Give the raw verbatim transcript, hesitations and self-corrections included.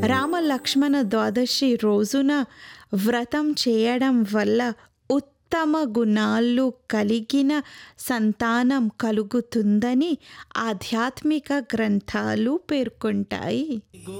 రామ లక్ష్మణ ద్వాదశి రోజున వ్రతం చేయడం వల్ల ఉత్తమ గుణాలు కలిగిన సంతానం కలుగుతుందని ఆధ్యాత్మిక గ్రంథాలు పేర్కొంటాయి.